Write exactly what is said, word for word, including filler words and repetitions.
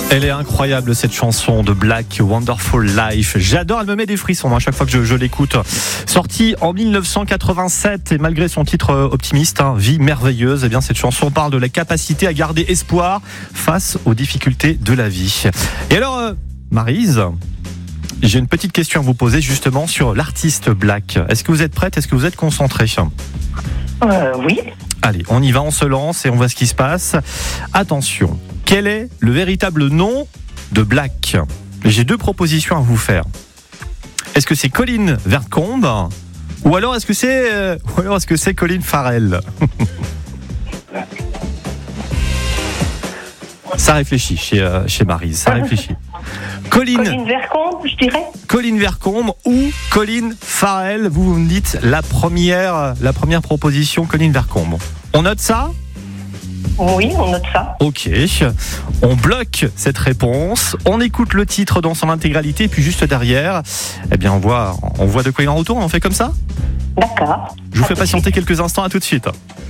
Elle est incroyable cette chanson de Black, Wonderful Life. J'adore, elle me met des frissons à chaque fois que je, je l'écoute. Sortie en dix-neuf cent quatre-vingt-sept et malgré son titre optimiste, hein, Vie merveilleuse, eh bien cette chanson parle de la capacité à garder espoir face aux difficultés de la vie. Et alors, euh, Maryse, j'ai une petite question à vous poser justement sur l'artiste Black. Est-ce que vous êtes prête ? Est-ce que vous êtes concentrée ? Euh, oui. Allez, on y va, on se lance et on voit ce qui se passe. Attention, quel est le véritable nom de Black ? J'ai deux propositions à vous faire. Est-ce que c'est Colin Vercombe ou alors est-ce que c'est euh, ou alors est-ce que c'est Colin Farrell ? Ça réfléchit chez euh, chez Maryse, ça réfléchit. Colin, Colin Vercombe, je dirais. Colin Vercombe ou Colin Farrell, vous, vous me dites la première, la première proposition, Colin Vercombe. On note ça ? Oui, on note ça. Ok, on bloque cette réponse, on écoute le titre dans son intégralité, puis juste derrière, eh bien on voit, on voit de quoi il en retourne, on fait comme ça ? D'accord. Je vous À fais tout de patienter quelques instants, à tout de suite.